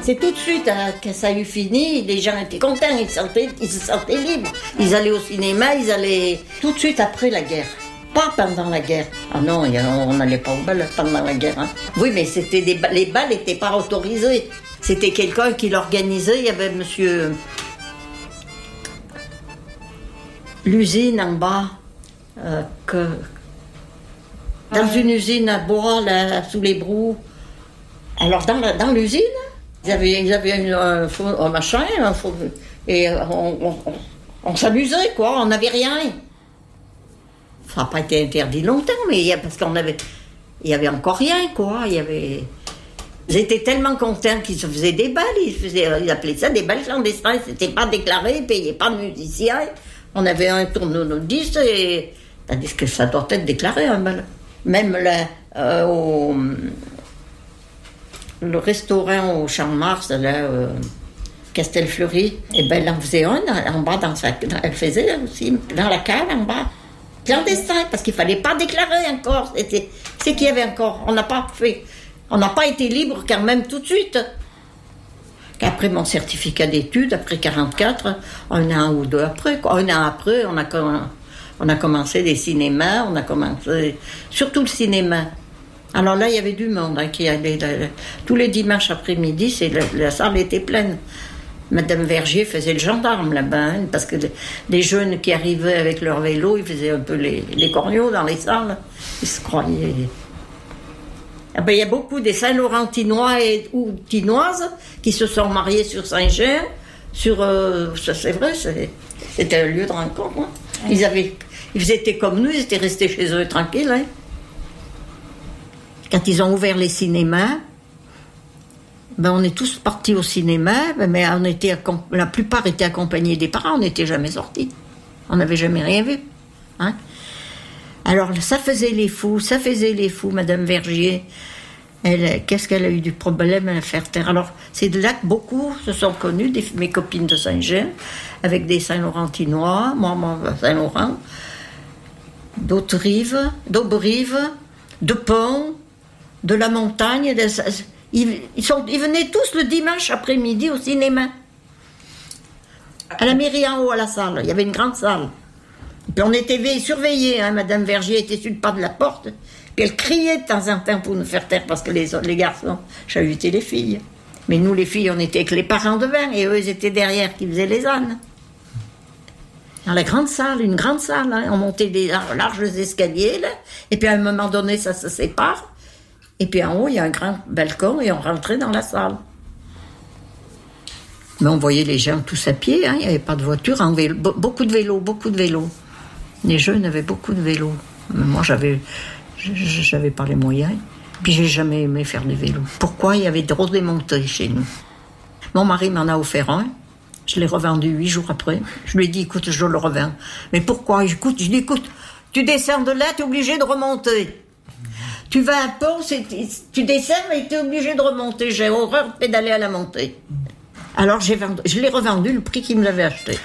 C'est tout de suite que ça a eu fini, les gens étaient contents, ils se sentaient libres. Ils allaient au cinéma, ils allaient tout de suite après la guerre. Pas pendant la guerre. Ah non, on n'allait pas au bal pendant la guerre. Hein. Oui, mais les bals n'étaient pas autorisés. C'était quelqu'un qui l'organisait. Il y avait monsieur... L'usine en bas, dans une usine à bois, là, sous les brous. Alors, dans l'usine, ils avaient un machin, et on s'amusait, quoi, on n'avait rien. Ça n'a pas été interdit longtemps, mais parce il y avait encore rien, quoi. Ils étaient tellement contents qu'ils se faisaient des balles, ils appelaient ça des balles clandestins, c'était pas déclaré, ils ne payaient pas de musiciens. On avait un tourne-disque, tandis que ça doit être déclaré, un bal. Même le restaurant au Champ de Mars, là, Castelfleury, elle en faisait un en bas, elle faisait aussi dans la cave en bas. Clandestin, parce qu'il ne fallait pas déclarer encore. C'est qu'il y avait encore. On n'a pas été libre quand même tout de suite. Après mon certificat d'études, après 44, un an ou deux après, un an après, on a commencé les cinémas, surtout le cinéma. Alors là, il y avait du monde qui allait. Tous les dimanches après-midi, la salle était pleine. Madame Vergier faisait le gendarme là-bas, parce que les jeunes qui arrivaient avec leur vélo, ils faisaient un peu les corneaux dans les salles. Ils se croyaient. Il y a beaucoup des Saint-Laurentinois ou Tinoises qui se sont mariés sur Saint-Jean. Ça, c'est vrai, c'était un lieu de rencontre. Hein. Ils étaient comme nous, ils étaient restés chez eux tranquilles. Hein. Quand ils ont ouvert les cinémas, on est tous partis au cinéma, mais la plupart étaient accompagnés des parents, on n'était jamais sortis. On n'avait jamais rien vu. Hein. Alors, ça faisait les fous, Madame Vergier. Qu'est-ce qu'elle a eu du problème à faire taire? Alors, c'est de là que beaucoup se sont connus, mes copines de Saint-Jean, avec des Saint-Laurentinois, moi Saint-Laurent, d'Auberive, de Pont, de la Montagne. Ils venaient tous le dimanche après-midi au cinéma. À la mairie en haut, à la salle. Il y avait une grande salle. Puis on était surveillés, hein. Madame Vergier était sur le pas de la porte, puis elle criait de temps en temps pour nous faire taire, parce que les garçons chahutaient les filles. Mais nous, les filles, on était avec les parents devant, et eux, ils étaient derrière, qui faisaient les ânes. Dans la grande salle, une grande salle, hein. On montait des larges escaliers, là, et puis à un moment donné, ça se sépare, et puis en haut, il y a un grand balcon, et on rentrait dans la salle. Mais on voyait les gens tous à pied, hein. Il n'y avait pas de voiture, en vélo, beaucoup de vélos. Les jeunes avaient beaucoup de vélos. Mais moi, j'avais pas les moyens. Puis, j'ai jamais aimé faire des vélos. Pourquoi? Il y avait trop démontés chez nous. Mon mari m'en a offert un. Je l'ai revendu 8 jours après. Je lui ai dit, écoute, je le revends. Mais pourquoi? Je lui ai dit, écoute, tu descends de là, tu es obligé de remonter. Tu vas à Pont, tu descends et tu es obligé de remonter. J'ai horreur de pédaler à la montée. Alors, je l'ai revendu le prix qu'il me l'avait acheté.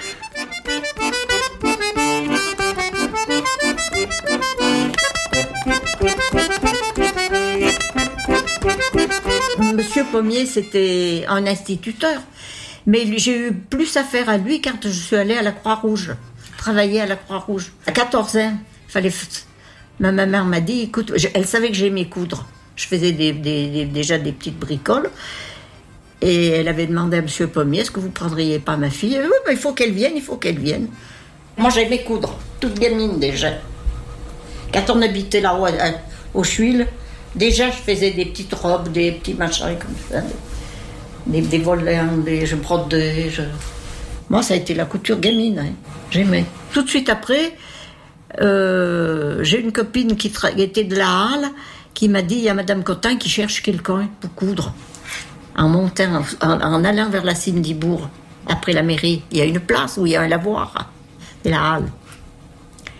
Monsieur Pommier, c'était un instituteur, mais j'ai eu plus affaire à lui quand je suis allée à la Croix-Rouge, travailler à la Croix-Rouge. À 14 ans, ma mère m'a dit, écoute, elle savait que j'aimais coudre. Je faisais déjà des petites bricoles, et elle avait demandé à Monsieur Pommier, est-ce que vous prendriez pas ma fille? Oui, il faut qu'elle vienne. Moi, j'aimais coudre, toute gamine déjà. Quand on habitait là-haut, au Chuil, déjà, je faisais des petites robes, des petits machins comme ça, des volants, je brodais. Moi, ça a été la couture gamine, hein. J'aimais. Tout de suite après, j'ai une copine qui était de la Halle, qui m'a dit, il y a Madame Cotin qui cherche quelqu'un pour coudre. En montant, en allant vers la cime d'Ibourg, après la mairie, il y a une place où il y a un lavoir, et la Halle.